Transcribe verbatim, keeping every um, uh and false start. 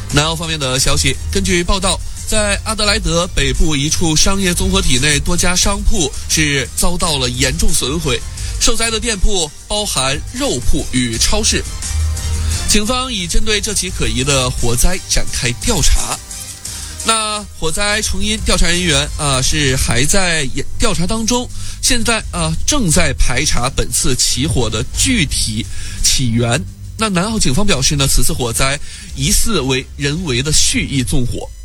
南澳方面的消息，根据报道，在阿德莱德北部一处商业综合体内，多家商铺是遭到了严重损毁，受灾的店铺包含肉铺与超市。警方已针对这起可疑的火灾展开调查。那火灾成因，调查人员啊是还在调查当中，现在啊正在排查本次起火的具体起源。那南澳警方表示呢，此次火灾疑似为人为的蓄意纵火。